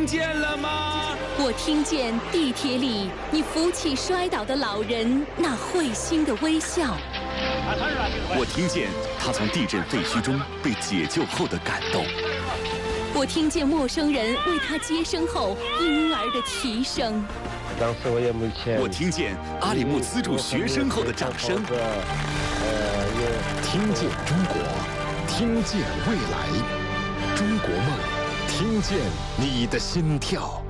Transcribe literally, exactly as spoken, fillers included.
听见了吗？ 我听见地铁里你扶起摔倒的老人那会心的微笑。 我听见他从地震废墟中被解救后的感动。 我听见陌生人为他接生后婴儿的啼声。 当时我也没钱。 我听见阿里木资助学生后的掌声。 听见中国，听见未来，中国梦，听见你的心跳。